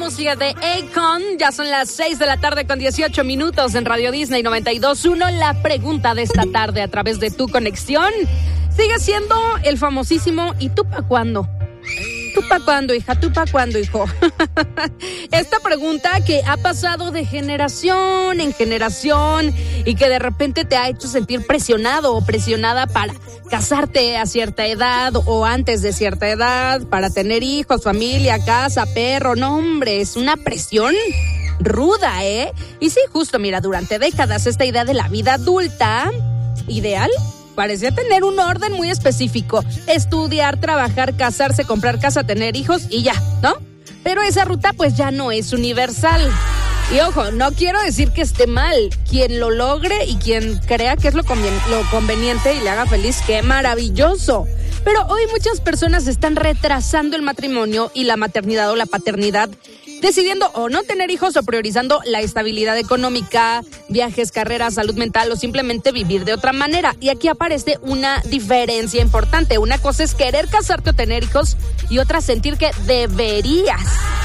música de Akon. Ya son las 6 de la tarde con 18 minutos en Radio Disney 92.1. La pregunta de esta tarde a través de Tu Conexión sigue siendo el famosísimo ¿y tú pa' cuándo? ¿Tú pa' cuándo, hija? ¿Tú pa' cuándo, hijo? Esta pregunta que ha pasado de generación en generación y que de repente te ha hecho sentir presionado o presionada para casarte a cierta edad o antes de cierta edad, para tener hijos, familia, casa, perro. No, hombre, es una presión ruda, ¿eh? Y sí, justo, mira, durante décadas esta idea de la vida adulta ideal parecía tener un orden muy específico: estudiar, trabajar, casarse, comprar casa, tener hijos y ya, ¿no? Pero esa ruta pues ya no es universal. Y ojo, no quiero decir que esté mal. Quien lo logre y quien crea que es lo conveniente y le haga feliz, ¡qué maravilloso! Pero hoy muchas personas están retrasando el matrimonio y la maternidad o la paternidad, decidiendo o no tener hijos o priorizando la estabilidad económica, viajes, carreras, salud mental o simplemente vivir de otra manera. Y aquí aparece una diferencia importante. Una cosa es querer casarte o tener hijos y otra sentir que deberías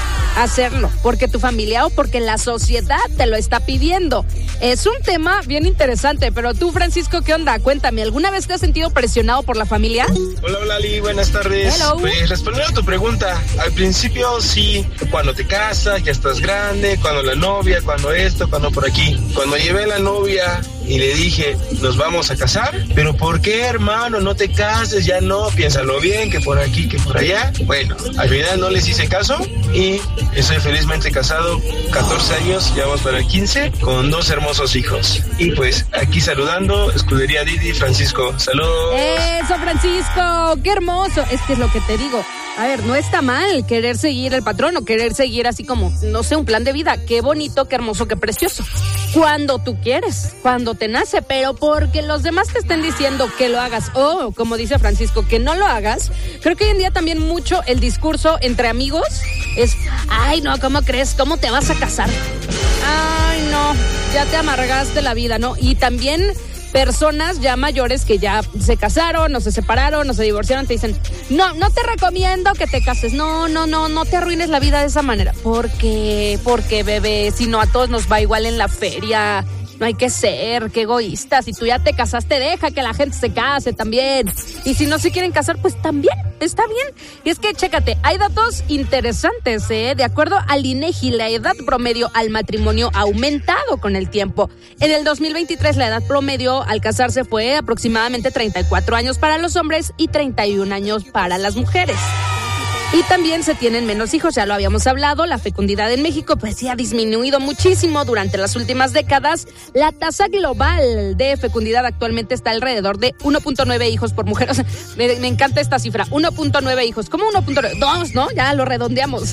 hacerlo porque tu familia o porque la sociedad te lo está pidiendo. Es un tema bien interesante, pero tú, Francisco, ¿qué onda? Cuéntame, ¿alguna vez te has sentido presionado por la familia? Hola, Lali, buenas tardes. Hello. Pues respondiendo a tu pregunta, al principio sí, cuando te casas, ya estás grande, cuando la novia, cuando esto, cuando por aquí. Cuando llevé a la novia y le dije, nos vamos a casar, pero ¿por qué, hermano? No te cases, ya no, piénsalo bien, que por aquí, que por allá. Bueno, al final no les hice caso y estoy felizmente casado, 14 años, ya vamos para 15, con 2 hermosos hijos. Y pues aquí saludando, Escudería Didi, Francisco, saludos. Eso, Francisco, qué hermoso. Es que es lo que te digo. A ver, no está mal querer seguir el patrón o querer seguir así como, no sé, un plan de vida. Qué bonito, qué hermoso, qué precioso. Cuando tú quieres, cuando te nace, pero porque los demás te estén diciendo que lo hagas o, como dice Francisco, que no lo hagas. Creo que hoy en día también mucho el discurso entre amigos es, ay, no, ¿cómo crees? ¿Cómo te vas a casar? Ay, no, ya te amargaste la vida, ¿no? Y también personas ya mayores que ya se casaron, o se separaron, o se divorciaron, te dicen, no te recomiendo que te cases, no te arruines la vida de esa manera. ¿Por qué? Porque, bebé, si no a todos nos va igual en la feria. No hay que ser, qué egoísta. Si tú ya te casaste, deja que la gente se case también. Y si no se quieren casar, pues también, está bien. Y es que, chécate, hay datos interesantes, ¿eh? De acuerdo al INEGI, la edad promedio al matrimonio ha aumentado con el tiempo. En el 2023, la edad promedio al casarse fue aproximadamente 34 años para los hombres y 31 años para las mujeres. Y también se tienen menos hijos, ya lo habíamos hablado. La fecundidad en México pues sí ha disminuido muchísimo durante las últimas décadas. La tasa global de fecundidad actualmente está alrededor de 1.9 hijos por mujer. O sea, me encanta esta cifra, 1.9 hijos. ¿Cómo 1.9? 2, ¿no? Ya lo redondeamos.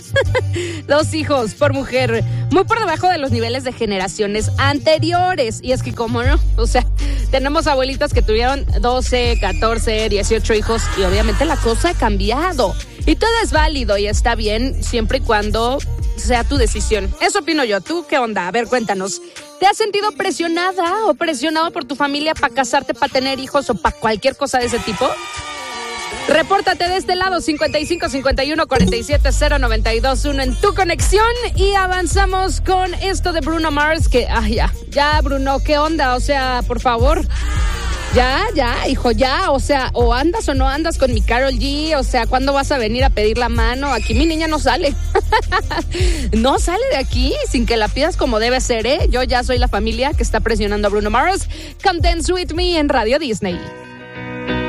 2 hijos por mujer, muy por debajo de los niveles de generaciones anteriores. Y es que, ¿cómo no? O sea, tenemos abuelitas que tuvieron 12, 14, 18 hijos y obviamente la cosa ha cambiado. Y todo es válido y está bien siempre y cuando sea tu decisión. Eso opino yo. ¿Tú qué onda? A ver, cuéntanos. ¿Te has sentido presionada o presionado por tu familia para casarte, para tener hijos o para cualquier cosa de ese tipo? Repórtate de este lado, 55 51 47 092.1 en Tu Conexión. Y avanzamos con esto de Bruno Mars, que, ya, Bruno, ¿qué onda? O sea, por favor. Ya, hijo, ya, o sea, o andas o no andas con mi Karol G, o sea, ¿cuándo vas a venir a pedir la mano? Aquí mi niña no sale. No sale de aquí sin que la pidas como debe ser, ¿eh? Yo ya soy la familia que está presionando a Bruno Mars. Come Dance With Me en Radio Disney.